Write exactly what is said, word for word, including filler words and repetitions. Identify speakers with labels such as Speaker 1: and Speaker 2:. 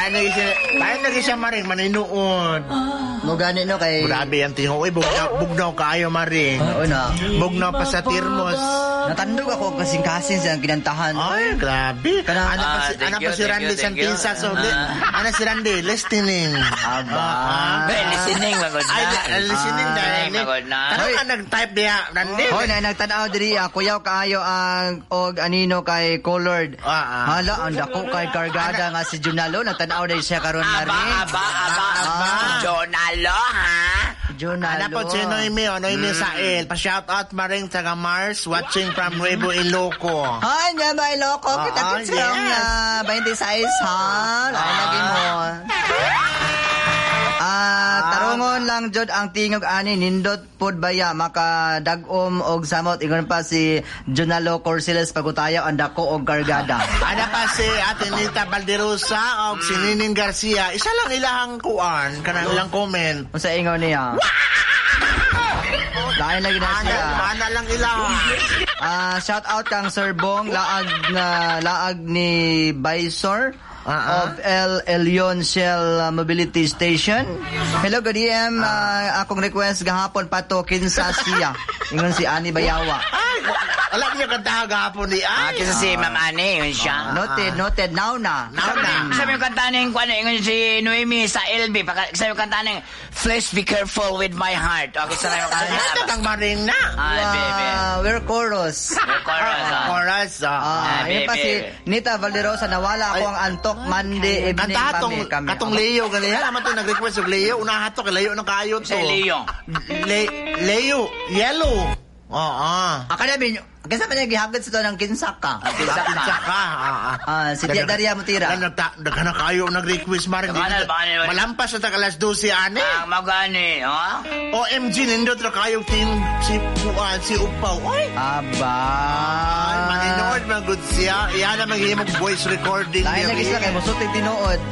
Speaker 1: Lain lagi siya, lain lagi siya maring maninuod.
Speaker 2: Mo gani no kay
Speaker 1: Grabe ang tingo. Uy, bugnaw, bugnaw kaayo maring.
Speaker 2: Oo na.
Speaker 1: Bugnaw pa sa tirmos.
Speaker 2: Natandog ako kasing-kasing siyang kinantahan.
Speaker 1: Ay, grabe.
Speaker 2: Kana-
Speaker 1: Anak pa
Speaker 3: Ah,
Speaker 1: si,
Speaker 3: thank
Speaker 1: anak
Speaker 3: you,
Speaker 1: pa si
Speaker 3: thank
Speaker 1: Randy
Speaker 3: you, thank you.
Speaker 1: Santisa. So, li,
Speaker 3: Ah.
Speaker 1: anak si Randy, listening.
Speaker 2: Aba.
Speaker 1: Ah,
Speaker 3: Well, listening, magod na.
Speaker 1: Ay, li- listening
Speaker 2: Ah,
Speaker 1: dahil.
Speaker 3: magod na.
Speaker 1: Ano
Speaker 2: Hoy.
Speaker 1: ka nag-type diya, Randy?
Speaker 2: Hoy, na nagtanaw diri ah, kuyaw kaayo ang og anino kay Colored.
Speaker 1: Ah, ah.
Speaker 2: Hala, ang dako kay kargada nga si Junalo, nagtanaw na siya karon na
Speaker 3: Aba,
Speaker 2: rin.
Speaker 3: aba, aba, aba.
Speaker 2: Ah.
Speaker 3: Jonalo, ha?
Speaker 2: Junalo.
Speaker 1: Anak po si Noemi, o Noemi Sael. Pa-shoutout maring taga Mars, watching from Nuevo Iloco.
Speaker 2: Ay, nga ba iloko?
Speaker 1: Ah,
Speaker 2: Kita
Speaker 1: ah,
Speaker 2: kitsirong
Speaker 1: yes.
Speaker 2: na twenty-six, ha? Ay, lagi mo. Ah, tarungon lang jud ang tingog ani nindot pod baya makadag-om og samot ingon pa si Junalo Corsiles pagutayaw ang dako og kargada.
Speaker 1: Ada pa si Ate Nita Valderosa o si Nining Garcia. Isa lang ilahang kuan, kanang ilang comment.
Speaker 2: Unsa ingon niya? Lain lagi na
Speaker 1: Mana,
Speaker 2: siya.
Speaker 1: mana lang ilang.
Speaker 2: Ah, shout out kang Sir Bong laag na laag ni Baisor
Speaker 1: Ah, ah.
Speaker 2: of El Elion Shell uh, Mobility Station. Hello, good D M. Uh, akong request gahapon pa to kinsa siya. Ingon si Ani Bayawa.
Speaker 1: Ay, alam niya kanta gahapon ni
Speaker 3: Ah,
Speaker 1: Ay.
Speaker 3: kisa si Ma'am Ani, yun siya.
Speaker 2: Noted, noted. Now na.
Speaker 1: Now na.
Speaker 3: Sabi yung kanta ng kwan, yung si Noemi sa L B. Paka- Sabi yung kanta ng Please be careful with my heart. Okay, sabi yung kanta
Speaker 1: Ito kang maring na.
Speaker 3: Ay, baby.
Speaker 2: Uh, we're chorus.
Speaker 3: Yung chorus, ah.
Speaker 1: Chorus, ah.
Speaker 2: Ah,
Speaker 3: Ah,
Speaker 2: yun pa si
Speaker 3: baby.
Speaker 2: Nita Valderosa nawala ako ang antok Monday evening
Speaker 1: Kanta katong,
Speaker 2: kami. kami.
Speaker 1: katong Leo. Ganyan naman ito nag-request yung Leo. Unahan to kay Leo ng kayo to.
Speaker 3: Si Leo.
Speaker 1: Le, Leo. Yellow. Oo.
Speaker 2: Aka na bin, kasi pa niya gihagad sa to ng kinsaka.
Speaker 3: Kinsa ka.
Speaker 1: Kinsa ka. Ah, ah.
Speaker 2: Ah, si Tia Daria Mutira.
Speaker 1: Nagkana kayo nag-request maring.
Speaker 3: Nagkana, bakit-
Speaker 1: Malampas na tagalas dose ane.
Speaker 3: Ang magani, ha?
Speaker 1: O M G, nindot na kayo team si Puan, si Upaw. Oy!
Speaker 2: Aba.
Speaker 1: Ay, maninood, mga good siya. Iyan na maghihimog voice recording.
Speaker 2: Lain lagi sila kay musutig tinuod.